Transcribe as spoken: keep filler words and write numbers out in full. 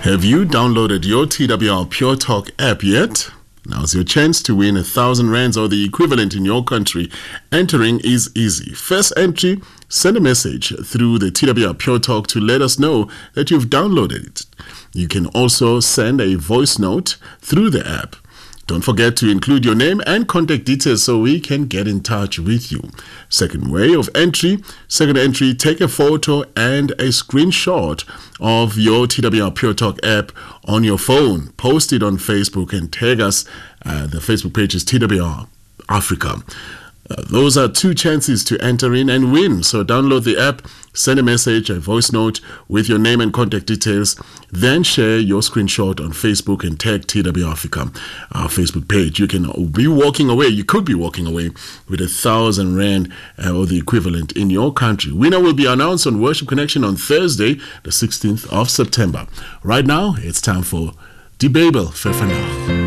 Have you downloaded your T W R Pure Talk app yet? Now's your chance to win a thousand rands or the equivalent in your country. Entering is easy. First entry, send a message through the T W R Pure Talk to let us know that you've downloaded it. You can also send a voice note through the app. Don't forget to include your name and contact details so we can get in touch with you. Second way of entry, second entry, take a photo and a screenshot of your T W R Pure Talk app on your phone. Post it on Facebook and tag us. Uh, the Facebook page is T W R Africa. Uh, those are two chances to enter in and win. So download the app, send a message, a voice note with your name and contact details, then share your screenshot on Facebook and tag T W R Africa, our Facebook page. You can be walking away, you could be walking away with a thousand rand uh, or the equivalent in your country. Winner will be announced on Worship Connection on Thursday, the sixteenth of September. Right now, it's time for Dibabel Fefana.